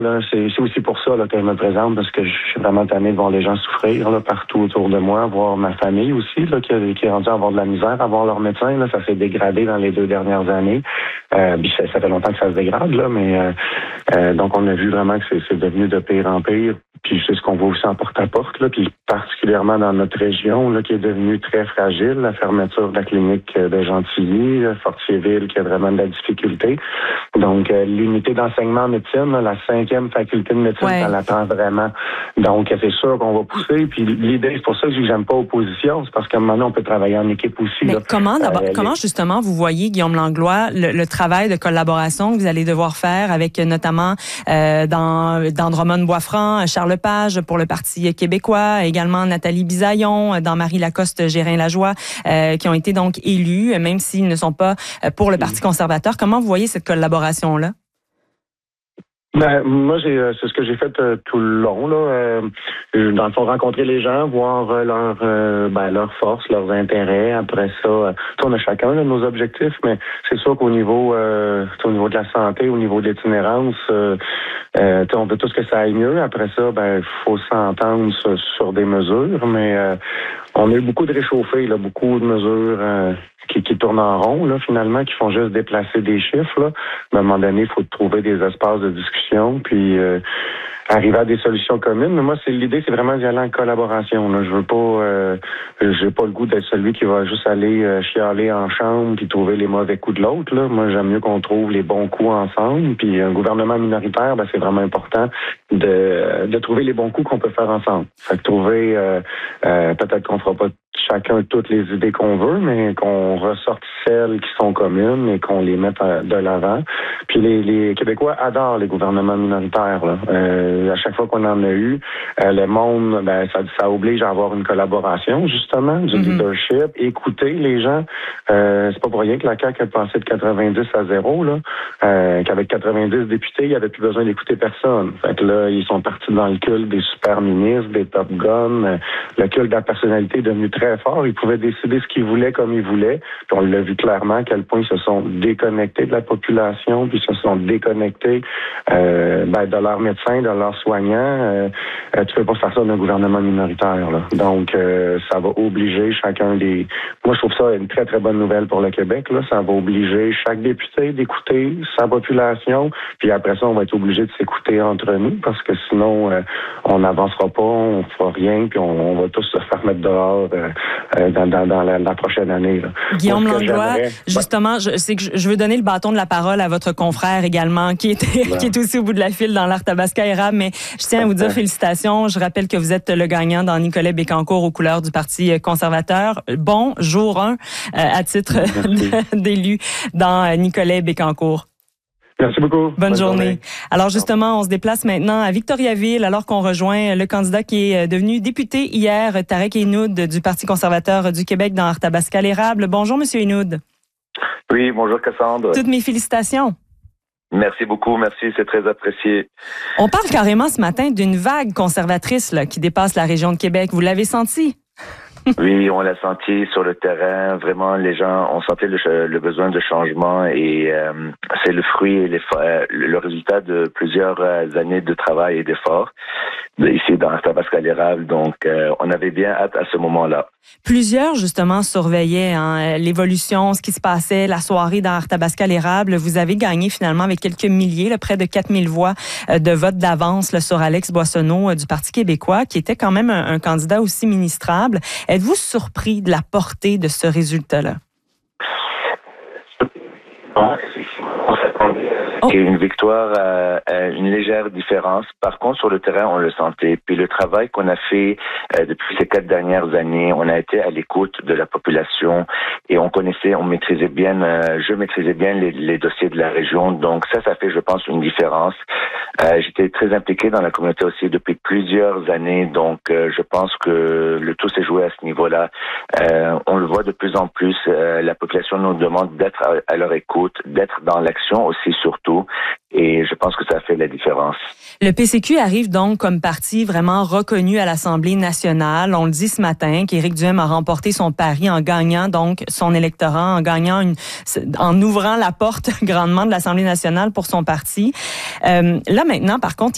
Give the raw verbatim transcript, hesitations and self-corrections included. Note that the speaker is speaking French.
Là, c'est, c'est aussi pour ça là, que je me présente, parce que je suis vraiment tanné de voir les gens souffrir là, partout autour de moi, voir ma famille aussi, là, qui, qui est rendue à avoir de la misère, à voir leur médecin. Là, ça s'est dégradé dans les deux dernières années. Euh, puis ça, ça fait longtemps que ça se dégrade, là, mais euh, euh, donc on a vu vraiment que c'est, c'est devenu de pire en pire. Puis c'est ce qu'on voit aussi en porte-à-porte, là, puis particulièrement dans notre région, là, qui est devenue très fragile, la fermeture de la clinique de Gentilly, Fortierville, qui a vraiment de la difficulté. Donc, euh, l'unité d'enseignement en médecine, là, la cinquième faculté de médecine, ouais. Ça l'attend vraiment. Donc, c'est sûr qu'on va pousser. Puis l'idée, c'est pour ça que j'aime pas opposition, c'est parce qu'à un moment donné, on peut travailler en équipe aussi. Mais là. comment, d'abord, euh, comment les... justement vous voyez, Guillaume Langlois, le, le travail de collaboration que vous allez devoir faire avec notamment euh, dans, dans Drummond-Boisfranc, Charles Lepage pour le Parti québécois, également Nathalie Bisaillon, dans Marie Lacoste, Gérin-Lajoie, euh, qui ont été donc élus, même s'ils ne sont pas pour le Parti conservateur. Comment vous voyez cette collaboration-là? Ben, moi, j'ai, c'est ce que j'ai fait euh, tout le long, là. Euh, dans le fond, rencontrer les gens, voir euh, leur, euh, ben, leurs forces, leurs intérêts. Après ça, euh, on a chacun là, nos objectifs, mais c'est sûr qu'au niveau, euh, au niveau de la santé, au niveau de l'itinérance, euh, euh, on veut tous que ça aille mieux. Après ça, ben, il faut s'entendre sur, sur des mesures, mais euh, on a eu beaucoup de réchauffés, là, beaucoup de mesures euh, qui, qui tournent en rond, là, finalement, qui font juste déplacer des chiffres, là. Mais à un moment donné, il faut trouver des espaces de discussion, puis euh, arriver à des solutions communes. Mais moi, c'est l'idée, c'est vraiment d'y aller en collaboration, là. Je veux pas, euh, j'ai pas le goût d'être celui qui va juste aller euh, chialer en chambre puis trouver les mauvais coups de l'autre, là. Moi, j'aime mieux qu'on trouve les bons coups ensemble. Puis un gouvernement minoritaire, ben, c'est vraiment important de, de trouver les bons coups qu'on peut faire ensemble. Fait que trouver, euh, euh, peut-être qu'on fera pas chacun toutes les idées qu'on veut, mais qu'on ressorte celles qui sont communes et qu'on les mette de l'avant. Puis les, les Québécois adorent les gouvernements minoritaires, là. Euh, à chaque fois qu'on en a eu, euh, le monde, ben, ça, ça oblige à avoir une collaboration, justement, du mm-hmm. leadership, écouter les gens. Euh, c'est pas pour rien que la C A Q a passé de quatre-vingt-dix à zéro, là. Euh, qu'avec quatre-vingt-dix députés, il n'y avait plus besoin d'écouter personne. Fait que là, ils sont partis dans le culte des super ministres, des top guns. Le culte de la personnalité est devenu très fort. Ils pouvaient décider ce qu'ils voulaient comme ils voulaient. Puis on l'a vu clairement à quel point ils se sont déconnectés de la population, puis ils se sont déconnectés euh, ben, de leurs médecins, de leurs soignants. Euh, euh, tu peux pas faire ça d'un gouvernement minoritaire, là. Donc, euh, ça va obliger chacun des... Moi, je trouve ça une très, très bonne nouvelle pour le Québec, là. Ça va obliger chaque député d'écouter sa population, puis après ça, on va être obligé de s'écouter entre nous, parce que sinon, euh, on n'avancera pas, on fera rien, puis on, on va tous se faire mettre dehors euh, euh, dans, dans, dans la, la prochaine année, là. Guillaume Langlois, justement, je sais que je veux donner le bâton de la parole à votre confrère également, qui est, ouais. qui est aussi au bout de la file dans l'Arthabasca érable, mais je tiens à vous dire félicitations. Je rappelle que vous êtes le gagnant dans Nicolet Bécancour aux couleurs du Parti conservateur. Bon, jour un, euh, à titre d'élu dans Nicolet Bécancour. Merci beaucoup. Bonne, Bonne journée. journée. Alors justement, on se déplace maintenant à Victoriaville alors qu'on rejoint le candidat qui est devenu député hier, Tarek Hinoud du Parti conservateur du Québec dans Arthabasca-l'Érable. Bonjour, Monsieur Hinoud. Oui, bonjour Cassandre. Toutes mes félicitations. Merci beaucoup, merci, c'est très apprécié. On parle carrément ce matin d'une vague conservatrice là, qui dépasse la région de Québec. Vous l'avez senti? Oui, on l'a senti sur le terrain. Vraiment, les gens ont senti le, le besoin de changement et euh, c'est le fruit et le résultat de plusieurs années de travail et d'efforts ici dans Arthabasca-l'Érable. Donc, euh, on avait bien hâte à ce moment-là. Plusieurs, justement, surveillaient hein, l'évolution, ce qui se passait, la soirée dans Arthabasca-l'Érable. Vous avez gagné finalement avec quelques milliers, là, près de quatre mille voix euh, de vote d'avance là, sur Alex Boissonneau euh, du Parti québécois, qui était quand même un, un candidat aussi ministrable. Êtes-vous surpris de la portée de ce résultat-là? Oh. Une victoire euh, à une légère différence. Par contre, sur le terrain, on le sentait. Puis le travail qu'on a fait euh, depuis ces quatre dernières années, on a été à l'écoute de la population et on connaissait, on maîtrisait bien, euh, je maîtrisais bien les, les dossiers de la région. Donc ça, ça fait, je pense, une différence. Euh, j'étais très impliqué dans la communauté aussi depuis plusieurs années. Donc euh, je pense que le tout s'est joué à ce niveau-là. Euh, on le voit de plus en plus. Euh, la population nous demande d'être à, à leur écoute, d'être dans l'action aussi surtout. Et je pense que ça fait la différence. Le P C Q arrive donc comme parti vraiment reconnu à l'Assemblée nationale. On le dit ce matin qu'Éric Duhem a remporté son pari en gagnant donc son électorat, en gagnant une, en ouvrant la porte grandement de l'Assemblée nationale pour son parti. Euh, là maintenant, par contre,